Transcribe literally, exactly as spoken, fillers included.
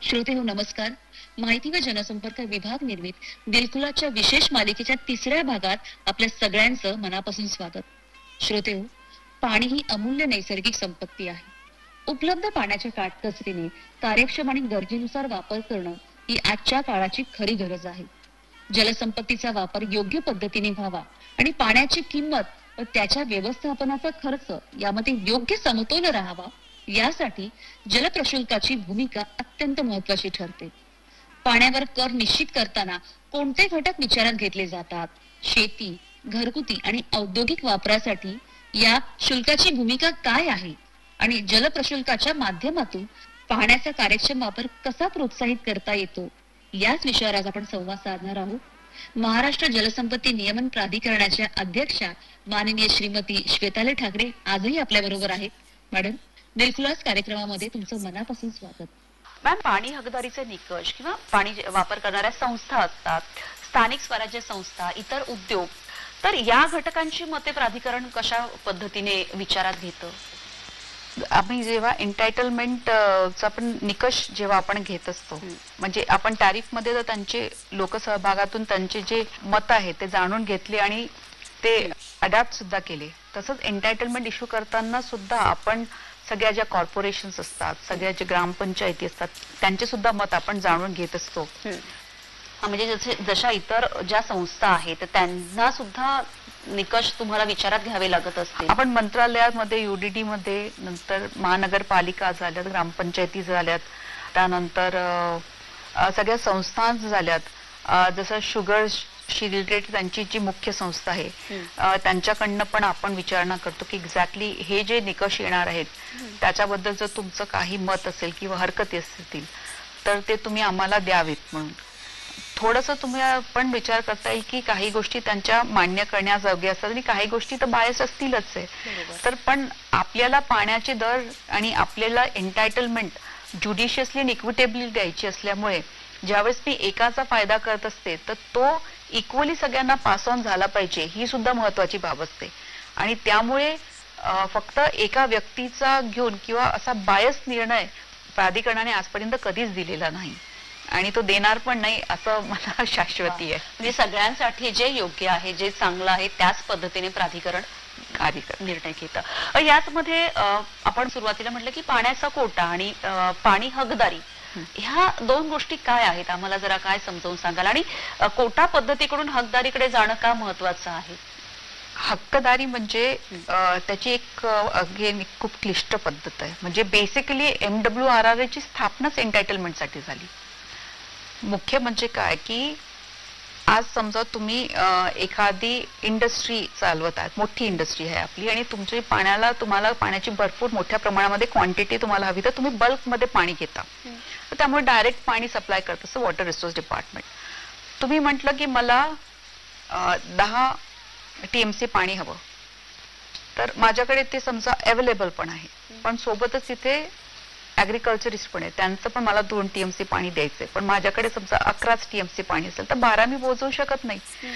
श्रोते हो नमस्कार. माहिती व जनसंपर्क विभाग निर्मित दिलखुलासच्या विशेष मालिकेच्या तिसऱ्या भागात आपल्या सगळ्यांचं मनापासून स्वागत. श्रोते हो, पाणी ही अमूल्य नैसर्गिक संपत्ती आहे. उपलब्ध पाण्याच्या काटकसरीने कार्यक्षम आणि गरजेनुसार वापर करणं ही आजच्या काळाची खरी गरज आहे. जलसंपत्तीचा वापर योग्य पद्धतीने व्हावा आणि पाण्याची किंमत व त्याच्या व्यवस्थापनाचा खर्च यामध्ये योग्य समतोल राहावा, यासाठी जलप्रशुल्काची भूमिका अत्यंत महत्वाची ठरते. पाण्यावर कर निश्चित करताना कोणते घटक विचारात घेतले जातात? शेती, घरगुती आणि औद्योगिक वापरासाठी या शुल्काची भूमिका काय आहे आणि जलप्रशुल्काच्या माध्यमातून पाण्याचा कार्यक्षम वापर कसा प्रोत्साहित करता येतो, याच विषयावर आज आपण संवाद साधणार आहोत. महाराष्ट्र जलसंपत्ती नियमन प्राधिकरणाच्या अध्यक्षा माननीय श्रीमती श्वेताली ठाकरे आजही आपल्या बरोबर आहेत. मॅडम, दिलखुलास कार्यक्रमामध्ये तुमचं मनापासून स्वागत. मॅम, पाणी हकदारीचे निकष किंवा पाणी वापर करणाऱ्या संस्था असतात, स्थानिक स्वराज्य संस्था, इतर उद्योग, तर या घटकांची मते प्राधिकरण कशा पद्धतीने विचारात घेतं? आम्ही जेव्हा एंटायटलमेंट चा पण निकष जेव्हा आपण घेत असतो, म्हणजे आपण टॅरिफ मध्ये तर त्यांचे लोकसहभागातून त्यांचे जे मत आहे ते जाणून घेतले आणि ते अडॅप्ट सुद्धा केले. तसंच एंटायटलमेंट इश्यू करताना सुद्धा आपण सगळ्या ज्या कॉर्पोरेशन्स असतात, सगळ्या ज्या ग्रामपंचायती असतात, त्यांचे सुद्धा मत आपण जाणून घेत असतो. म्हणजे जसे जशा इतर ज्या संस्था आहेत त्यांना सुद्धा निकष तुम्हाला विचारात घ्यावे लागत असते. आपण मंत्रालयामध्ये, युडीडी मध्ये, नंतर महानगरपालिका झाल्यात, ग्रामपंचायती झाल्यात, त्यानंतर सगळ्या संस्था झाल्यात. जसं शुगर रिलेटेड त्यांची जी मुख्य संस्था आहे त्यांच्याकडनं पण आपण विचारणा करतो की एक्झॅक्टली हे जे निकष येणार आहेत त्याच्याबद्दल जर तुमचं काही मत असेल किंवा हरकती असतील तर ते तुम्ही आम्हाला द्यावेत म्हणून. थोडंसं तुम्ही पण विचार करता येईल की काही गोष्टी त्यांच्या मान्य करण्याजोग्या असतात आणि काही गोष्टी तर बायस असतीलच आहे. तर पण आपल्याला पाण्याचे दर आणि आपल्याला एंटायटलमेंट ज्युडिशियसली आणि इक्विटेबली द्यायची असल्यामुळे ज्यावेळेस मी एकाचा फायदा करत असते तर तो इक्वली सगळ्यांना पास ऑन झाला पाहिजे, ही सुद्धा महत्वाची बाब असते. आणि त्यामुळे फक्त एका व्यक्तीचा घेऊन किंवा असा बायस निर्णय प्राधिकरणाने आजपर्यंत कधीच दिलेला नाही आणि तो देणार पण नाही असं मला शाश्वती आहे. म्हणजे सगळ्यांसाठी जे योग्य आहे, जे चांगलं आहे त्याच पद्धतीने प्राधिकरण निर्णय घेतं. याचमध्ये आपण सुरुवातीला म्हटलं की पाण्याचा कोटा आणि पाणी हकदारी ह्या दोन गोष्टी काय आहेत, आम्हाला जरा काय समजावून सांगाल? आणि कोटा पद्धतीकडून हकदारीकडे जाणं का महत्वाचं आहे? हक्कदारी म्हणजे त्याची एक अगेन खूप क्लिष्ट पद्धत आहे. म्हणजे बेसिकली एमडब्ल्यू आर आर ची स्थापनाच एंटायटलमेंट साठी झाली. मुख्य म्हणजे काय की आज समजा तुम्ही एखादी इंडस्ट्री चालवत आहात, मोठी इंडस्ट्री आहे आपली, आणि तुमची पाण्याला तुम्हाला पाण्याची भरपूर मोठ्या प्रमाणामध्ये क्वांटिटी तुम्हाला हवी, तर तुम्ही बल्क मध्ये पाणी घेता. तर त्यामुळे डायरेक्ट पाणी सप्लाय करत असतं वॉटर रिसोर्स डिपार्टमेंट. तुम्ही म्हटलं की मला दहा टीएमसी पाणी हवं, तर माझ्याकडे ते समजा अवेलेबल पण आहे, पण सोबतच तिथे ऍग्रिकल्चरिस्ट पण आहे, त्यांचं पण मला दोन टीएमसी पाणी द्यायचंय, पण माझ्याकडे समजा अकराच टीएमसी पाणी असेल तर बारा मी पोहोचवू शकत नाही.